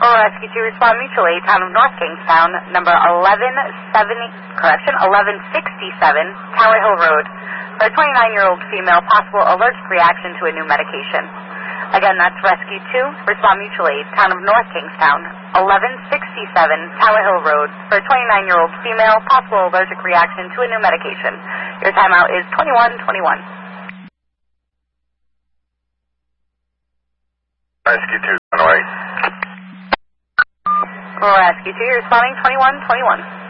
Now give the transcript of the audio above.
Rescue 2, respond mutual aid, town of North Kingstown, number 1167, Tower Hill Road, for a 29-year-old female, possible allergic reaction to a new medication. Again, that's Rescue 2, respond mutual aid, town of North Kingstown, 1167 Tower Hill Road, for a 29-year-old female, possible allergic reaction to a new medication. Your timeout is 21:21. Rescue 2, Illinois. Rescue 2, you're responding 21:21.